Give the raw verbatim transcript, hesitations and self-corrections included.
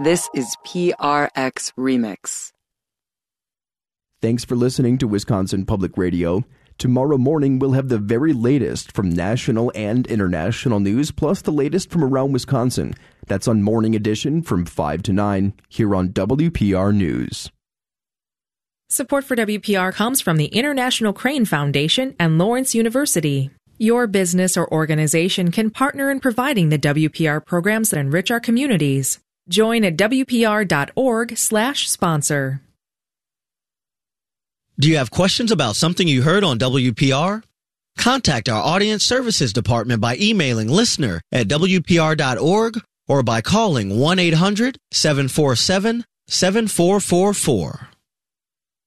This is P R X Remix. Thanks for listening to Wisconsin Public Radio. Tomorrow morning, we'll have the very latest from national and international news, plus the latest from around Wisconsin. That's on Morning Edition from five to nine here on W P R News. Support for W P R comes from the International Crane Foundation and Lawrence University. Your business or organization can partner in providing the W P R programs that enrich our communities. Join at W P R dot org slash sponsor. Do you have questions about something you heard on W P R? Contact our Audience Services Department by emailing listener at W P R dot org or by calling one eight hundred seven four seven seven four four four.